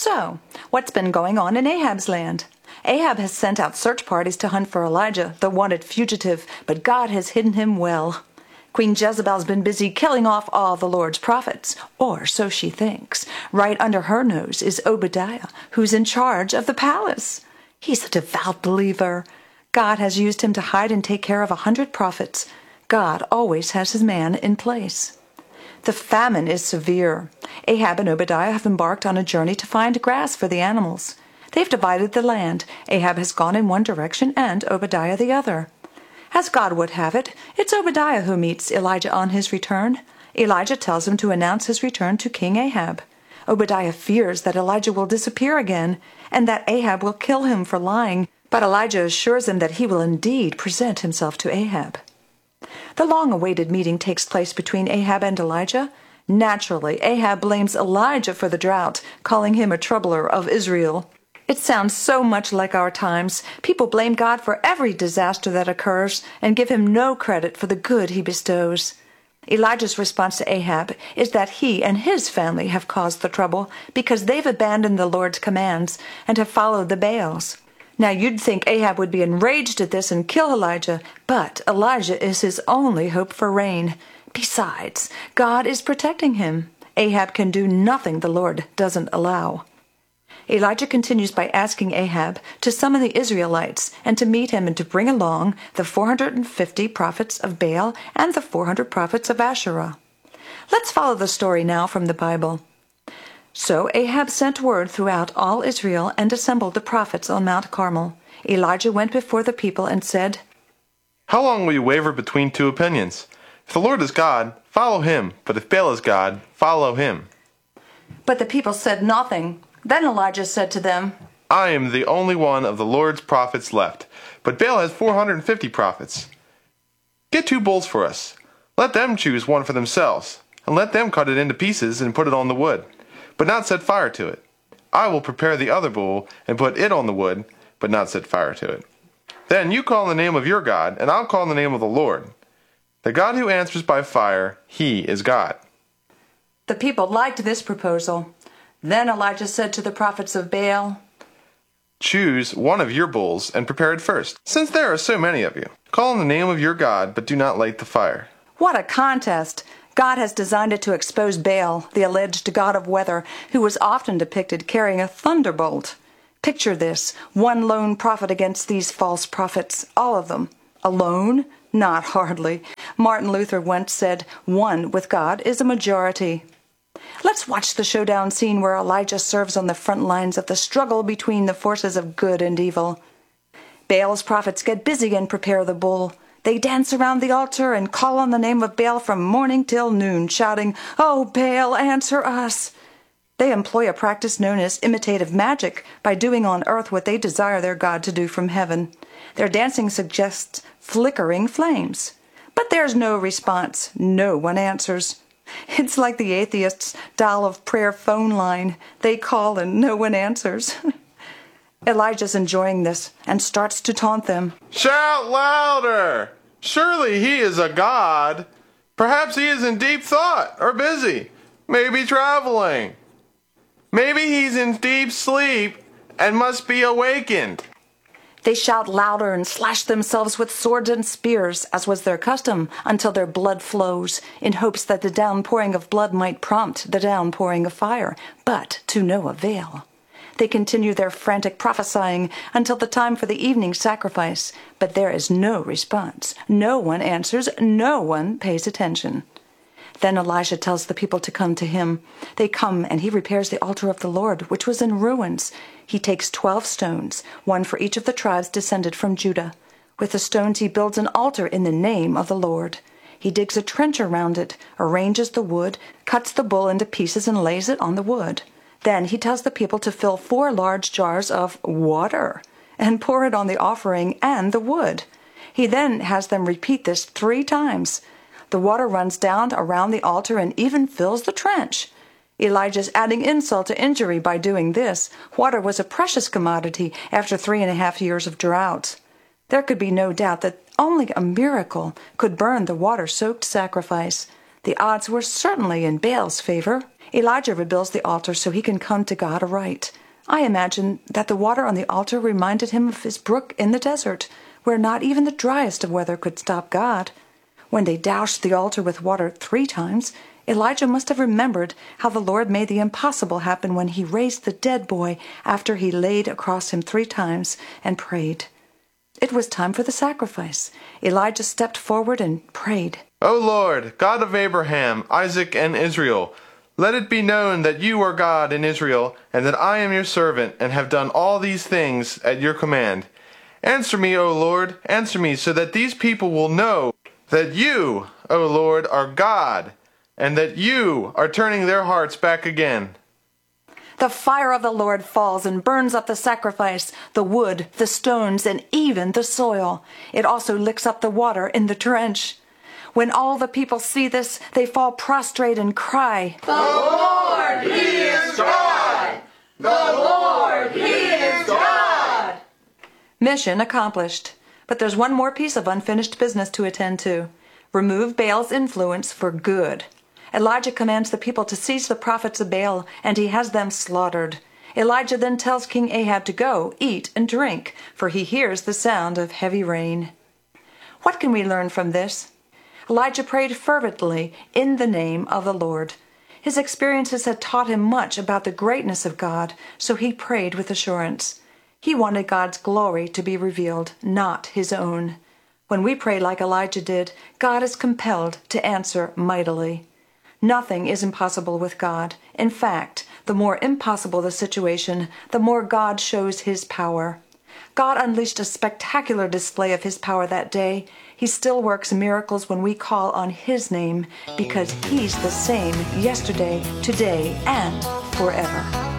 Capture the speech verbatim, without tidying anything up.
So, what's been going on in Ahab's land? Ahab has sent out search parties to hunt for Elijah, the wanted fugitive, but God has hidden him well. Queen Jezebel's been busy killing off all the Lord's prophets, or so she thinks. Right under her nose is Obadiah, who's in charge of the palace. He's a devout believer. God has used him to hide and take care of a hundred prophets. God always has his man in place. The famine is severe. Ahab and Obadiah have embarked on a journey to find grass for the animals. They've divided the land. Ahab has gone in one direction and Obadiah the other. As God would have it, it's Obadiah who meets Elijah on his return. Elijah tells him to announce his return to King Ahab. Obadiah fears that Elijah will disappear again, and that Ahab will kill him for lying, but Elijah assures him that he will indeed present himself to Ahab. The long-awaited meeting takes place between Ahab and Elijah. Naturally, Ahab blames Elijah for the drought, calling him a troubler of Israel. It sounds so much like our times. People blame God for every disaster that occurs and give him no credit for the good he bestows. Elijah's response to Ahab is that he and his family have caused the trouble because they've abandoned the Lord's commands and have followed the Baals. Now you'd think Ahab would be enraged at this and kill Elijah, but Elijah is his only hope for rain. Besides, God is protecting him. Ahab can do nothing the Lord doesn't allow. Elijah continues by asking Ahab to summon the Israelites and to meet him and to bring along the four hundred fifty prophets of Baal and the four hundred prophets of Asherah. Let's follow the story now from the Bible. So Ahab sent word throughout all Israel and assembled the prophets on Mount Carmel. Elijah went before the people and said, "How long will you waver between two opinions? If the Lord is God, follow him, but if Baal is God, follow him." But the people said nothing. Then Elijah said to them, "I am the only one of the Lord's prophets left, but Baal has four hundred fifty prophets. Get two bulls for us. Let them choose one for themselves, and let them cut it into pieces and put it on the wood, but not set fire to it. I will prepare the other bull and put it on the wood, but not set fire to it. Then you call on the name of your God, and I'll call on the name of the Lord. The God who answers by fire, he is God." The people liked this proposal. Then Elijah said to the prophets of Baal, "Choose one of your bulls and prepare it first, since there are so many of you. Call on the name of your God, but do not light the fire." What a contest! God has designed it to expose Baal, the alleged god of weather, who was often depicted carrying a thunderbolt. Picture this, one lone prophet against these false prophets, all of them. Alone? Not hardly. Martin Luther once said, "One with God is a majority." Let's watch the showdown scene where Elijah serves on the front lines of the struggle between the forces of good and evil. Baal's prophets get busy and prepare the bull. They dance around the altar and call on the name of Baal from morning till noon, shouting, "Oh, Baal, answer us!" They employ a practice known as imitative magic by doing on earth what they desire their God to do from heaven. Their dancing suggests flickering flames. But there's no response. No one answers. It's like the atheist's dial of prayer phone line. They call and no one answers. Elijah's enjoying this and starts to taunt them. "Shout louder! Surely he is a god. Perhaps he is in deep thought or busy, maybe traveling. Maybe he's in deep sleep and must be awakened." They shout louder and slash themselves with swords and spears, as was their custom, until their blood flows, in hopes that the downpouring of blood might prompt the downpouring of fire, but to no avail. They continue their frantic prophesying until the time for the evening sacrifice, but there is no response. No one answers. No one pays attention. Then Elijah tells the people to come to him. They come, and he repairs the altar of the Lord, which was in ruins. He takes twelve stones, one for each of the tribes descended from Judah. With the stones he builds an altar in the name of the Lord. He digs a trench around it, arranges the wood, cuts the bull into pieces and lays it on the wood. Then he tells the people to fill four large jars of water and pour it on the offering and the wood. He then has them repeat this three times. The water runs down around the altar and even fills the trench. Elijah's adding insult to injury by doing this. Water was a precious commodity after three and a half years of drought. There could be no doubt that only a miracle could burn the water-soaked sacrifice. The odds were certainly in Baal's favor. Elijah rebuilds the altar so he can come to God aright. I imagine that the water on the altar reminded him of his brook in the desert, where not even the driest of weather could stop God. When they doused the altar with water three times, Elijah must have remembered how the Lord made the impossible happen when he raised the dead boy after he laid across him three times and prayed. It was time for the sacrifice. Elijah stepped forward and prayed. O Lord, God of Abraham, Isaac, and Israel, let it be known that you are God in Israel, and that I am your servant, and have done all these things at your command. Answer me, O Lord, answer me, so that these people will know that you, O Lord, are God, and that you are turning their hearts back again. The fire of the Lord falls and burns up the sacrifice, the wood, the stones, and even the soil. It also licks up the water in the trench. When all the people see this, they fall prostrate and cry, "The Lord, He is God! The Lord, He is God!" Mission accomplished. But there's one more piece of unfinished business to attend to. Remove Baal's influence for good. Elijah commands the people to seize the prophets of Baal, and he has them slaughtered. Elijah then tells King Ahab to go, eat, and drink, for he hears the sound of heavy rain. What can we learn from this? Elijah prayed fervently in the name of the Lord. His experiences had taught him much about the greatness of God, so he prayed with assurance. He wanted God's glory to be revealed, not his own. When we pray like Elijah did, God is compelled to answer mightily. Nothing is impossible with God. In fact, the more impossible the situation, the more God shows his power. God unleashed a spectacular display of his power that day. He still works miracles when we call on his name, because he's the same yesterday, today, and forever.